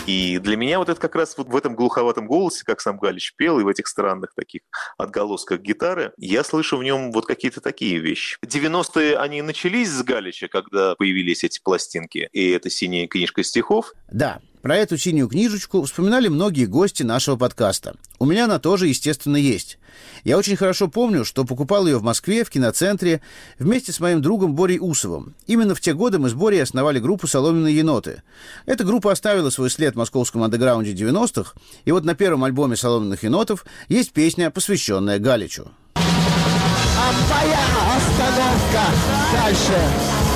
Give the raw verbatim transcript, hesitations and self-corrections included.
И для меня вот это как раз вот в этом глуховатом голосе, как сам Галич пел, и в этих странных таких отголосках гитары, я слышу в нем вот какие-то такие вещи. девяностые, они начались с Галича, когда появились эти пластинки, и это «Синяя книжка стихов». Да, про эту синюю книжечку вспоминали многие гости нашего подкаста. У меня она тоже, естественно, есть. Я очень хорошо помню, что покупал ее в Москве, в киноцентре, вместе с моим другом Борей Усовым. Именно в те годы мы с Борей основали группу «Соломенные еноты». Эта группа оставила свой след в московском андеграунде девяностых, и вот на первом альбоме «Соломенных енотов» есть песня, посвященная Галичу. А твоя остановка дальше